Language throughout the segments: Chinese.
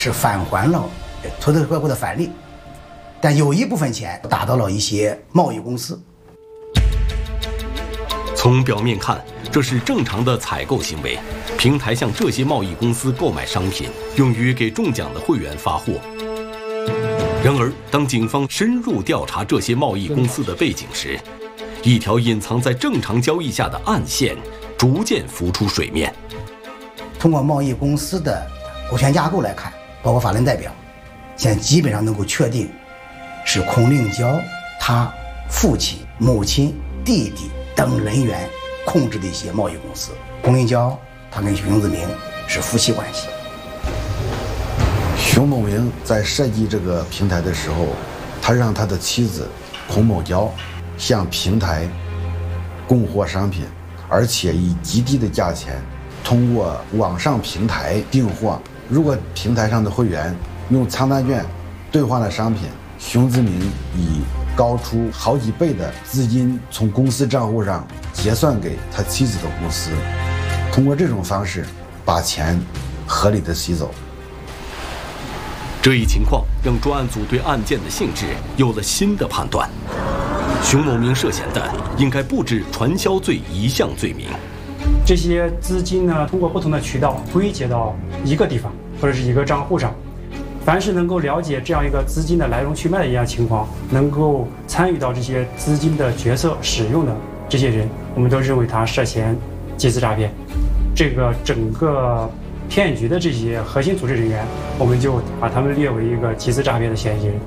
是返还了投资客户的返利，但有一部分钱打到了一些贸易公司。 从表面看，这是正常的采购行为，平台向这些贸易公司购买商品，用于给中奖的会员发货。然而，当警方深入调查这些贸易公司的背景时，一条隐藏在正常交易下的暗线逐渐浮出水面。 通过贸易公司的股权架构来看，包括法人代表，现在基本上能够确定是孔令娇他父亲、母亲、弟弟等人员控制的一些贸易公司。孔令娇他跟熊子明是夫妻关系。 熊某明在设计这个平台的时候，他让他的妻子孔某娇向平台供货商品，而且以极低的价钱通过网上平台订货。如果平台上的会员用仓单券兑换了商品，熊子明以高出好几倍的资金从公司账户上结算给他妻子的公司，通过这种方式把钱合理的吸走。 这一情况让专案组对案件的性质有了新的判断。熊某明涉嫌的应该不止传销罪一项罪名。 这些资金呢，通过不同的渠道归结到一个地方或者是一个账户上。凡是能够了解这样一个资金的来龙去脉的一样情况，能够参与到这些资金的决策使用的这些人，我们都认为他涉嫌集资诈骗。这个整个骗局的这些核心组织人员，我们就把他们列为一个集资诈骗的嫌疑人。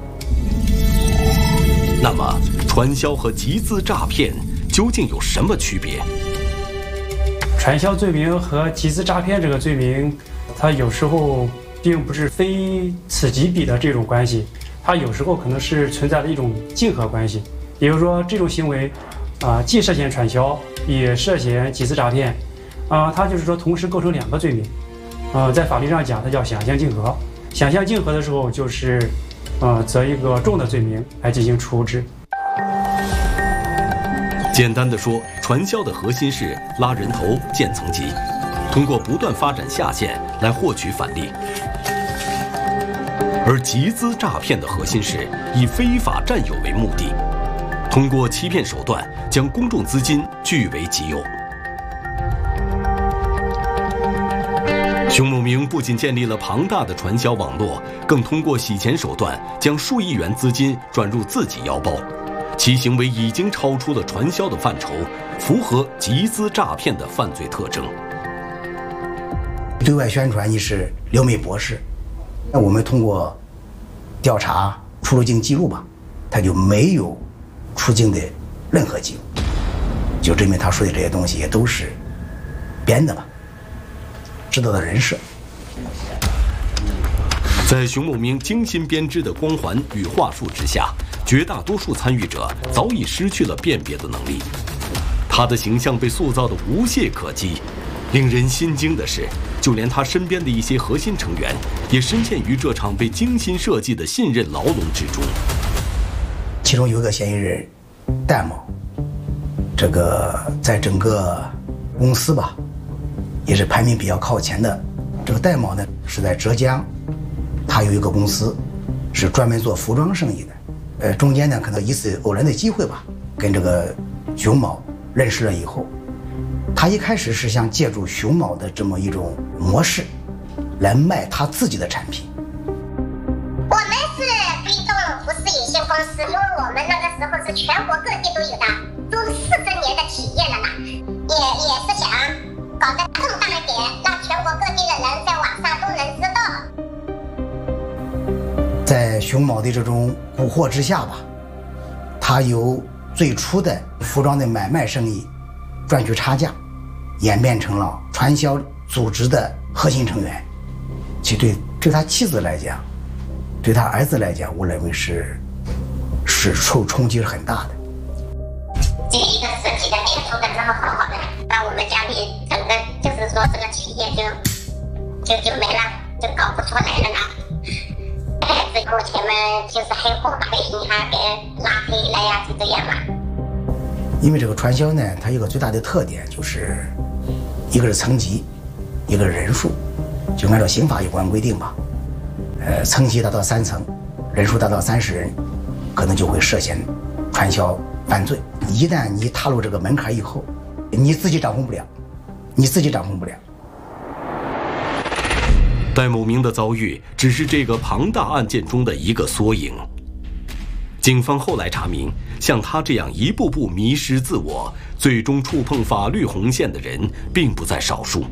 那么，传销和集资诈骗究竟有什么区别？ 传销罪名和集资诈骗这个罪名，它有时候并不是非此即彼的这种关系，它有时候可能是存在的一种竞合关系。也就是说，这种行为，既涉嫌传销，也涉嫌集资诈骗，它就是说同时构成两个罪名。在法律上讲，它叫想象竞合。想象竞合的时候，就是择一个重的罪名来进行处置。 简单的说，传销的核心是拉人头、建层级，通过不断发展下线来获取返利；而集资诈骗的核心是以非法占有为目的，通过欺骗手段将公众资金据为己有。熊某明不仅建立了庞大的传销网络，更通过洗钱手段将数亿元资金转入自己腰包，其行为已经超出了传销的范畴，符合集资诈骗的犯罪特征。 对外宣传你是留美博士，那我们通过调查出入境记录吧，他就没有出境的任何记录，就证明他说的这些东西也都是编的吧，知道的人设。 在熊某明精心编织的光环与话术之下，绝大多数参与者早已失去了辨别的能力，他的形象被塑造得无懈可击。令人心惊的是，就连他身边的一些核心成员也深陷于这场被精心设计的信任牢笼之中。 其中有一个嫌疑人戴某，这个在整个公司吧也是排名比较靠前的。这个戴某呢是在浙江，他有一个公司是专门做服装生意的。中间呢可能一次偶然的机会吧，跟这个熊某认识了以后，他一开始是想借助熊某的这么一种模式来卖他自己的产品。 我们是被动服饰有限公司，因为我们那个时候是全国各地都有的，都40年的企业了嘛，也是想搞得更大一点，让全国各地的人在网上都能知道。 在熊某的这种蛊惑之下吧，他由最初的服装的买卖生意赚取差价，演变成了传销组织的核心成员。其对他妻子来讲，对他儿子来讲，我认为是受冲击是很大的。 这一个设计的脸做的这么好的，那我们家里整个就是说这个企业就没了，就搞不出来了呢。孩子目前们就是黑户把银行给拉黑了呀，就这样嘛。 因为这个传销呢，它有个最大的特点就是一个是层级，一个是人数，就按照刑法有关规定吧， 层级达到3层，人数达到30人，可能就会涉嫌传销犯罪。一旦你踏入这个门槛以后，你自己掌控不了， 戴某明的遭遇只是这个庞大案件中的一个缩影。警方后来查明，像他这样一步步迷失自我，最终触碰法律红线的人并不在少数。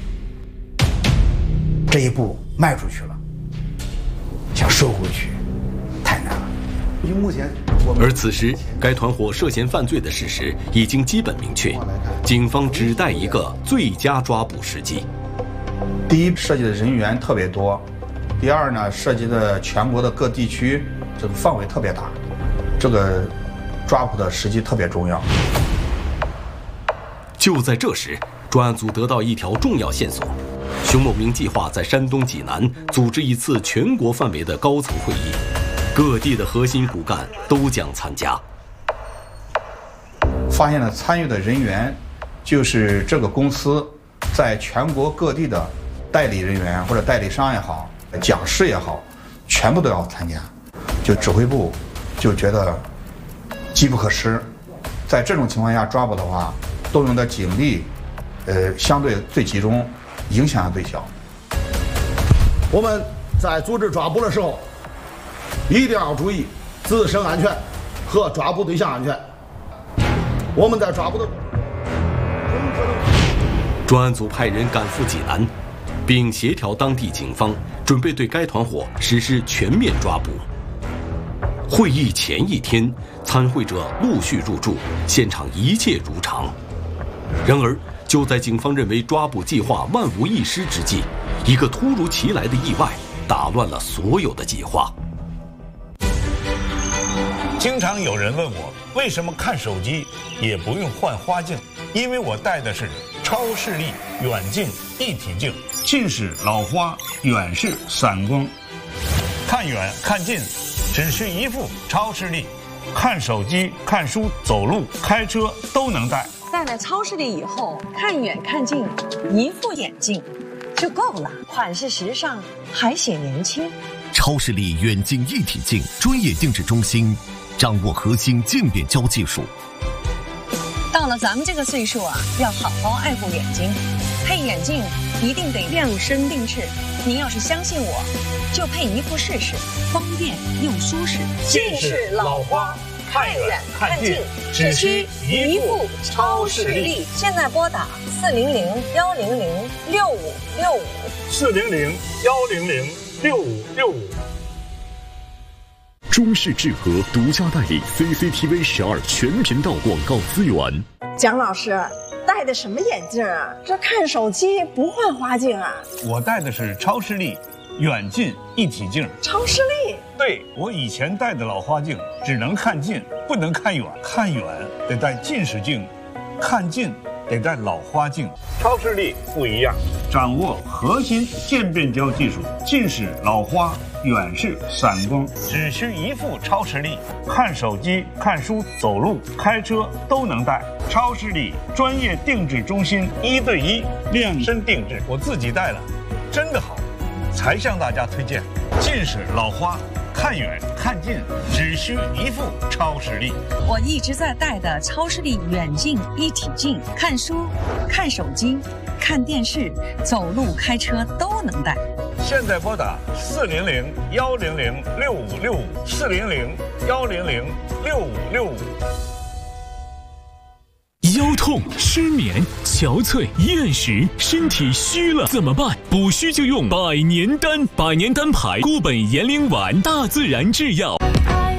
这一步迈出去了，想收回去太难了。 以目前而此时，该团伙涉嫌犯罪的事实已经基本明确，警方只待一个最佳抓捕时机。 第一，涉及的人员特别多；第二呢，涉及的全国的各地区，这个范围特别大，这个抓捕的时机特别重要。 就在这时，专案组得到一条重要线索：熊某明计划在山东济南组织一次全国范围的高层会议，各地的核心骨干都将参加。 发现了参与的人员，就是这个公司在全国各地的代理人员或者代理商也好，讲师也好，全部都要参加。就指挥部就觉得机不可失，在这种情况下抓捕的话，动用的警力，相对最集中，影响最小。 我们在组织抓捕的时候，一定要注意自身安全和抓捕对象安全。我们在抓捕的专案组派人赶赴济南，并协调当地警方，准备对该团伙实施全面抓捕。会议前一天，参会者陆续入住，现场一切如常。然而，就在警方认为抓捕计划万无一失之际，一个突如其来的意外打乱了所有的计划。 经常有人问我，为什么看手机也不用换花镜？因为我戴的是超视力远近一体镜，近视老花，远视散光，看远看近只需一副超视力，看手机、看书、走路、开车都能戴。 戴了超视力以后，看远看近，一副眼镜就够了，款式时尚，还显年轻。 超视力远近一体镜专业定制中心，掌握核心镜变焦技术。 到了咱们这个岁数啊，要好好爱护眼睛，配眼镜一定得量身定制。您要是相信我，就配一副试试，方便又舒适。 近视老花，看远看近，只需一副超视力。 现在拨打 400-100-6565，400-100-6565。 中视智和独家代理 CCTV 12全频道广告资源。 蒋老师戴的什么眼镜啊？这看手机不换花镜啊？ 我戴的是超视力远近一体镜。 超视力？ 对，我以前戴的老花镜只能看近，不能看远，看远得戴近视镜，看近得戴老花镜。超视力不一样，掌握核心渐变焦技术，近视老花，远视散光，只需一副超视力，看手机、看书、走路、开车都能戴。超视力专业定制中心，1对1量身定制，我自己戴了，真的好，才向大家推荐。近视老花，看远看近只需一副超视力。 我一直在戴的超视力远近一体镜，看书、看手机、看电视、走路、开车都能戴。 现在拨打400-100-6565，400-100-6565。 腰痛、失眠、憔悴、厌食，身体虚了怎么办？补虚就用百年丹，百年丹牌固本延龄丸，大自然制药。